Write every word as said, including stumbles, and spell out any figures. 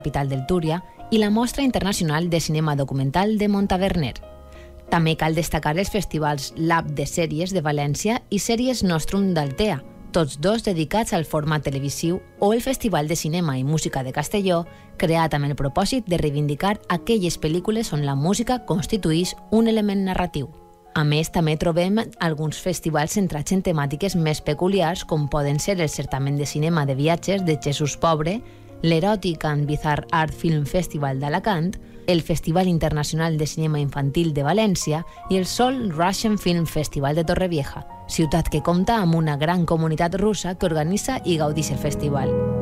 capital del Túria, i la Mostra Internacional de Cinema Documental de Montaverner. També cal destacar els festivals Lab de Sèries de València i Sèries Nostrum d'Altea, tots dos dedicats al format televisiu, o el Festival de Cinema i Música de Castelló, creat amb el propòsit de reivindicar aquelles pel·lícules on la música constituïx un element narratiu. A més, també trobem alguns festivals centrats en temàtiques més peculiars, com poden ser el Certamen de Cinema de Viatges de Jesús Pobre, l'Erotic and Bizarre Art Film Festival d'Alacant, el Festival Internacional de Cinema Infantil de València i el Seoul Russian Film Festival de Torrevieja, ciutat que compta amb una gran comunitat russa que organitza i gaudix el festival.